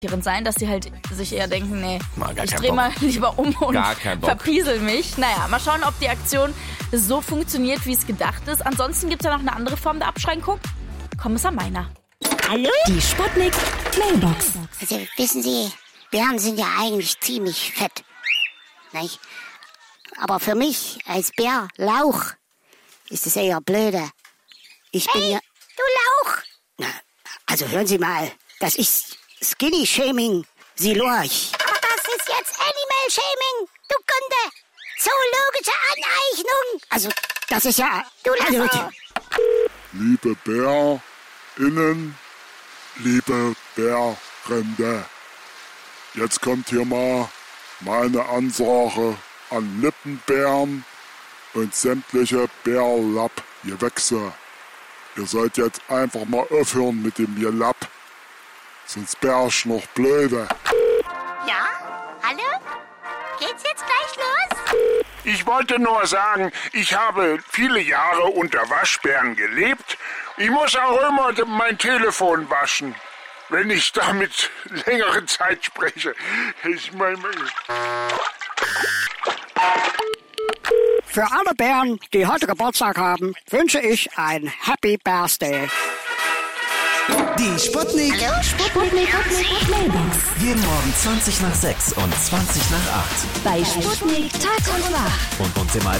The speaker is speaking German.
sein, dass sie halt sich eher denken, nee, ich keinen drehe Bock. mal lieber um und Gar keinen Bock. verpiesel mich. Naja, mal schauen, ob die Aktion so funktioniert, wie es gedacht ist. Ansonsten gibt es ja noch eine andere Form der Abschränkung. Kommissar Meiner. Hallo? Die Sputnik Mailbox. Also, wissen Sie, Bären sind ja eigentlich ziemlich fett. Nicht? Aber für mich als Bärlauch ist es eher blöde. Ich bin ja... Du Lauch! Na, also hören Sie mal, das ist Skinny-Shaming, Sie Lorch. Aber das ist jetzt Animal-Shaming, du Kunde! Zoologische Aneignung! Also, das ist ja... Du also, Lasso! Liebe BärInnen, liebe Bärrinde, jetzt kommt hier mal meine Ansage an Lippenbären und sämtliche Bärlapp-Gewächse. Ihr sollt jetzt einfach mal aufhören mit dem Gelapp, sonst bär ich noch blöde. Ja? Hallo? Geht's jetzt gleich los? Ich wollte nur sagen, ich habe viele Jahre unter Waschbären gelebt. Ich muss auch immer mein Telefon waschen, wenn ich damit längere Zeit spreche. für alle Bären, die heute Geburtstag haben, wünsche ich ein Happy Birthday. Die Sputnik. Hallo? Sputnik Mailbox. Jeden Morgen 20 nach 6 und 20 nach 8. Bei Sputnik Tag und Nacht. Und immer